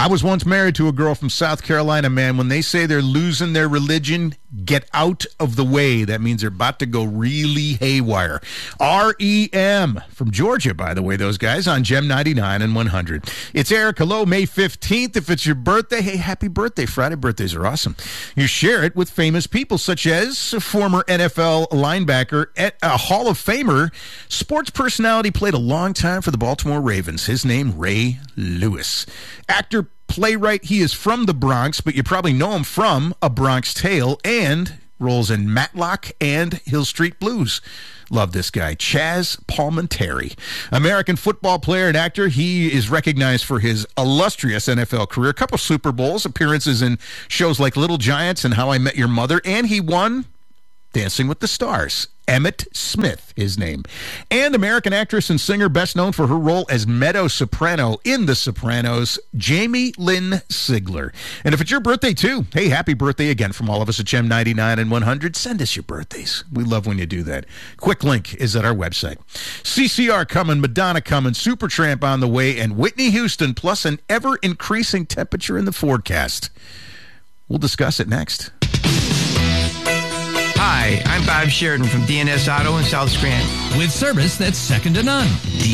I was once married to a girl from South Carolina, man. When they say they're losing their religion, get out of the way. That means they're about to go really haywire. REM from Georgia, by the way, those guys on Gem 99 and 100. It's Eric. Hello, May 15th. If it's your birthday, hey, happy birthday. Friday birthdays are awesome. You share it with famous people such as former NFL linebacker, a Hall of Famer, sports personality, played a long time for the Baltimore Ravens. His name, Ray Lewis. Actor, playwright, he is from the Bronx, but you probably know him from A Bronx Tale and roles in Matlock and Hill Street Blues. Love this guy, Chaz Palminteri. American football player and actor. He is recognized for his illustrious NFL career. A couple Super Bowls, appearances in shows like Little Giants and How I Met Your Mother, and he won Dancing with the Stars. Emmett Smith, his name. And American actress and singer best known for her role as Meadow Soprano in The Sopranos, Jamie Lynn Sigler. And if it's your birthday too, hey, happy birthday again from all of us at Gem 99 and 100. Send us your birthdays. We love when you do that. Quick link is at our website. CCR coming, Madonna coming, Supertramp on the way, and Whitney Houston, plus an ever-increasing temperature in the forecast. We'll discuss it next. Hi, I'm Bob Sheridan from DNS Auto in South Scranton. With service that's second to none.